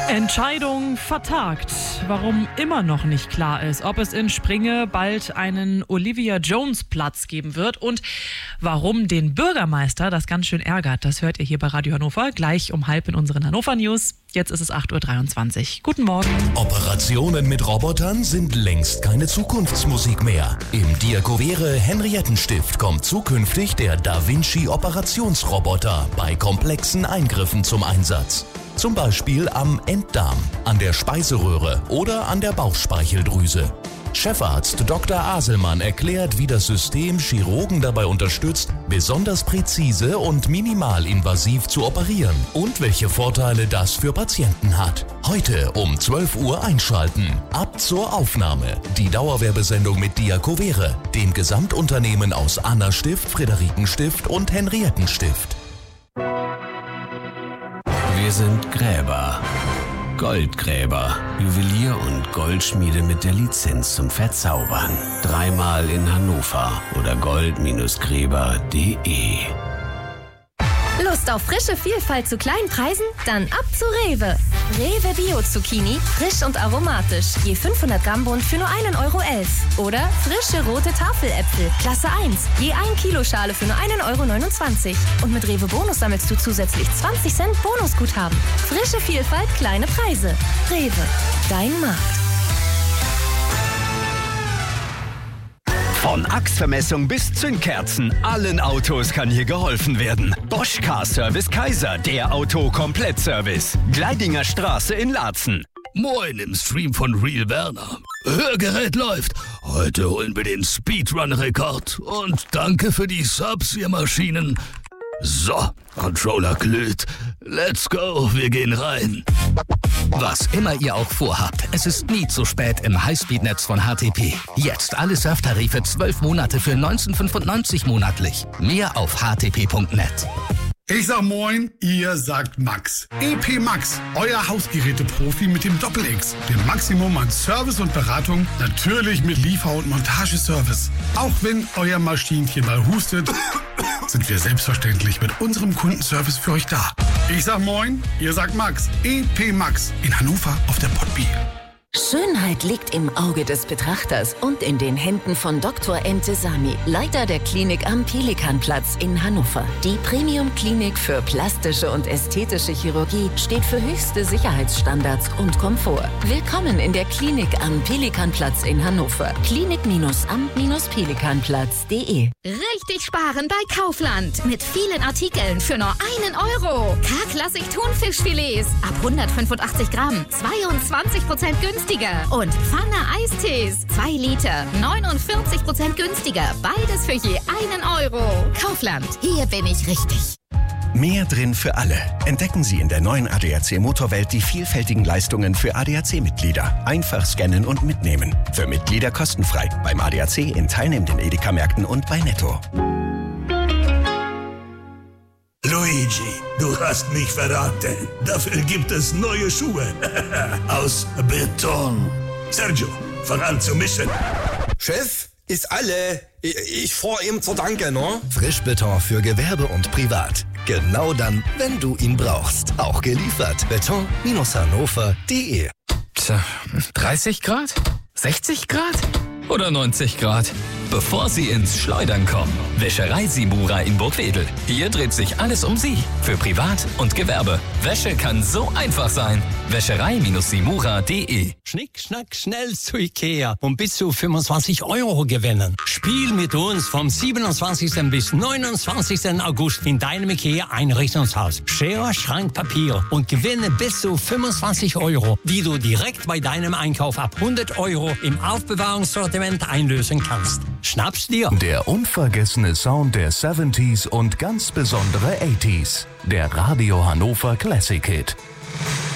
Entscheidung vertagt. Warum immer noch nicht klar ist, ob es in Springe bald einen Olivia-Jones-Platz geben wird und warum den Bürgermeister das ganz schön ärgert, das hört ihr hier bei Radio Hannover gleich um 12:30 in unseren Hannover News. Jetzt ist es 8:23 Uhr. Guten Morgen. Operationen mit Robotern sind längst keine Zukunftsmusik mehr. Im Diakovere Henriettenstift kommt zukünftig der Da Vinci Operationsroboter bei komplexen Eingriffen zum Einsatz. Zum Beispiel am Enddarm, an der Speiseröhre oder an der Bauchspeicheldrüse. Chefarzt Dr. Aselmann erklärt, wie das System Chirurgen dabei unterstützt, besonders präzise und minimalinvasiv zu operieren und welche Vorteile das für Patienten hat. Heute um 12 Uhr einschalten. Ab zur Aufnahme. Die Dauerwerbesendung mit Diakovere, dem Gesamtunternehmen aus Anna-Stift, Friederikenstift und Henriettenstift. Wir sind Gräber. Goldgräber. Juwelier und Goldschmiede mit der Lizenz zum Verzaubern. 3-mal in Hannover oder gold-gräber.de. Lust auf frische Vielfalt zu kleinen Preisen? Dann ab zu Rewe. Rewe Bio Zucchini, frisch und aromatisch. Je 500 Gramm Bund für nur 1,11 €. Oder frische rote Tafeläpfel, Klasse 1. Je 1 Kilo Schale für nur 1,29 €. Und mit Rewe Bonus sammelst du zusätzlich 20 Cent Bonusguthaben. Frische Vielfalt, kleine Preise. Rewe, dein Markt. Von Achsvermessung bis Zündkerzen, allen Autos kann hier geholfen werden. Bosch Car Service Kaiser, der Auto-Komplett-Service. Gleidinger Straße in Laatzen. Moin im Stream von Real Werner. Hörgerät läuft. Heute holen wir den Speedrun-Rekord. Und danke für die Subs, ihr Maschinen. So, Controller glüht. Let's go, wir gehen rein. Was immer ihr auch vorhabt, es ist nie zu spät im Highspeed-Netz von HTP. Jetzt alle Surftarife 12 Monate für 19,95 monatlich. Mehr auf htp.net. Ich sag Moin, ihr sagt Max. EP Max, euer Hausgeräte-Profi mit dem Doppel-X. Dem Maximum an Service und Beratung, natürlich mit Liefer- und Montageservice. Auch wenn euer Maschinchen mal hustet, sind wir selbstverständlich mit unserem Kundenservice für euch da. Ich sag Moin, ihr sagt Max. EP Max in Hannover auf der Potby. Schönheit liegt im Auge des Betrachters und in den Händen von Dr. Entesami, Leiter der Klinik am Pelikanplatz in Hannover. Die Premium-Klinik für plastische und ästhetische Chirurgie steht für höchste Sicherheitsstandards und Komfort. Willkommen in der Klinik am Pelikanplatz in Hannover. Klinik-am-pelikanplatz.de. Richtig sparen bei Kaufland. Mit vielen Artikeln für nur 1 €. K-Klassik Thunfischfilets ab 185 Gramm. 22% günstiger. Und Pfanne Eistees. 2 Liter. 49% günstiger. Beides für je 1 €. Kaufland. Hier bin ich richtig. Mehr drin für alle. Entdecken Sie in der neuen ADAC Motorwelt die vielfältigen Leistungen für ADAC-Mitglieder. Einfach scannen und mitnehmen. Für Mitglieder kostenfrei. Beim ADAC in teilnehmenden Edeka-Märkten und bei Netto. Luigi, du hast mich verraten. Dafür gibt es neue Schuhe. Aus Beton. Sergio, fang an zu mischen. Chef, ist alle. Ich fahr ihm zur Danke, ne? Frischbeton für Gewerbe und Privat. Genau dann, wenn du ihn brauchst. Auch geliefert. Beton-hannover.de. Tja, 30 Grad? 60 Grad? Oder 90 Grad? Bevor Sie ins Schleudern kommen, Wäscherei Simura in Burgwedel. Hier dreht sich alles um Sie. Für Privat und Gewerbe. Wäsche kann so einfach sein. Wäscherei-simura.de. Schnick, schnack, schnell zu Ikea und bis zu 25 € gewinnen. Spiel mit uns vom 27. bis 29. August in deinem Ikea-Einrichtungshaus. Schere, Schrank, Papier und gewinne bis zu 25 €, die du direkt bei deinem Einkauf ab 100 € im Aufbewahrungssortiment einlösen kannst. Schnapp's dir. Der unvergessene Sound der 70s und ganz besondere 80s. Der Radio Hannover Classic Hit.